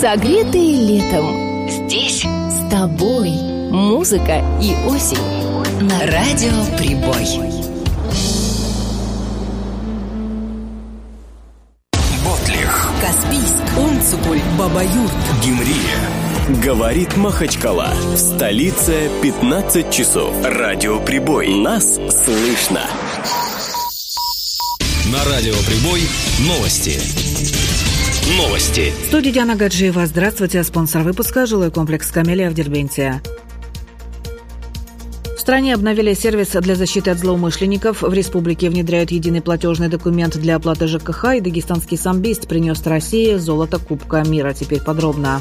Согретые летом. Здесь с тобой музыка и осень. На радио Прибой. Ботлих, Каспийск, Унцукуль, Бабаюрт, Гимрия. Говорит Махачкала. В столице 15 часов. Радио Прибой. Нас слышно. На радио Прибой новости. Новости. В студии Диана Гаджиева. Здравствуйте. Спонсор выпуска — жилой комплекс «Камелия» в Дербенте. В стране обновили сервис для защиты от злоумышленников. В республике внедряют единый платежный документ для оплаты ЖКХ. И дагестанский самбист принес России золото Кубка мира. Теперь подробно.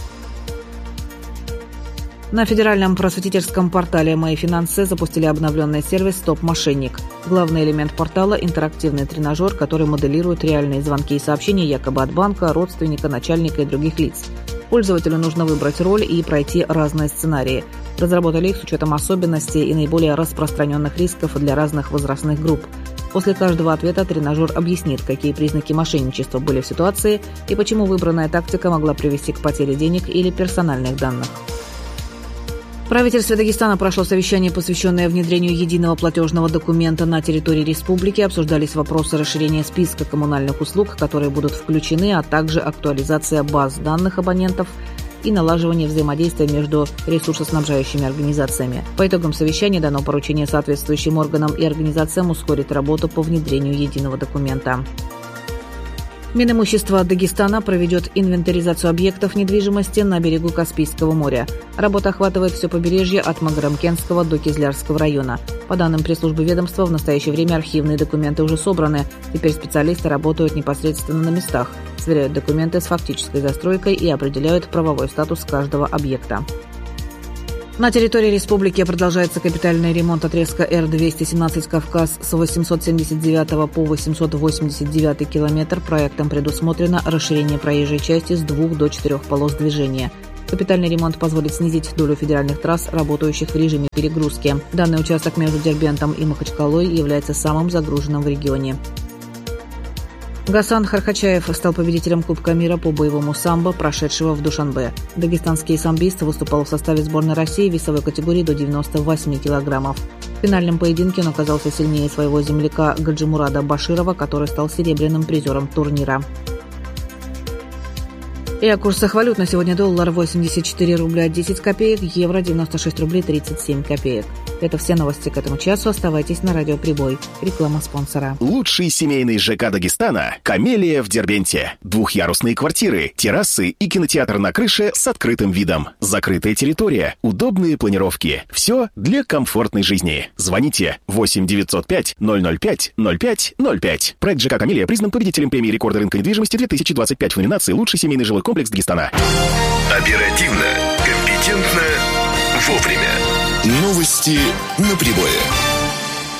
На федеральном просветительском портале «Мои финансы» запустили обновленный сервис «Стоп-мошенник». Главный элемент портала – интерактивный тренажер, который моделирует реальные звонки и сообщения якобы от банка, родственника, начальника и других лиц. Пользователю нужно выбрать роль и пройти разные сценарии. Разработали их с учетом особенностей и наиболее распространенных рисков для разных возрастных групп. После каждого ответа тренажер объяснит, какие признаки мошенничества были в ситуации и почему выбранная тактика могла привести к потере денег или персональных данных. В правительстве Дагестана прошло совещание, посвященное внедрению единого платежного документа на территории республики. Обсуждались вопросы расширения списка коммунальных услуг, которые будут включены, а также актуализация баз данных абонентов и налаживание взаимодействия между ресурсоснабжающими организациями. По итогам совещания дано поручение соответствующим органам и организациям ускорить работу по внедрению единого документа. Минимущество Дагестана проведет инвентаризацию объектов недвижимости на берегу Каспийского моря. Работа охватывает все побережье от Магарамкентского до Кизлярского района. По данным пресс-службы ведомства, в настоящее время архивные документы уже собраны. Теперь специалисты работают непосредственно на местах, сверяют документы с фактической застройкой и определяют правовой статус каждого объекта. На территории республики продолжается капитальный ремонт отрезка Р-217 «Кавказ» с 879 по 889 километр. Проектом предусмотрено расширение проезжей части с 2 до 4 полос движения. Капитальный ремонт позволит снизить долю федеральных трасс, работающих в режиме перегрузки. Данный участок между Дербентом и Махачкалой является самым загруженным в регионе. Гасан Хархачаев стал победителем Кубка мира по боевому самбо, прошедшего в Душанбе. Дагестанский самбист выступал в составе сборной России в весовой категории до 98 килограммов. В финальном поединке он оказался сильнее своего земляка Гаджимурада Баширова, который стал серебряным призером турнира. И о курсах валют на сегодня: доллар 84 рубля 10 копеек, евро 96 рублей 37 копеек. Это все новости к этому часу. Оставайтесь на радио Прибой. Реклама спонсора. Лучший семейный ЖК Дагестана – «Камелия» в Дербенте. Двухъярусные квартиры, террасы и кинотеатр на крыше с открытым видом. Закрытая территория, удобные планировки. Все для комфортной жизни. Звоните 8 905 005 05 05. Проект ЖК «Камелия» признан победителем премии «Рекорды рынка недвижимости» 2025 в номинации «Лучший семейный жилой комплекс Дагестана». Оперативно, компетентно, вовремя. Новости на Прибое.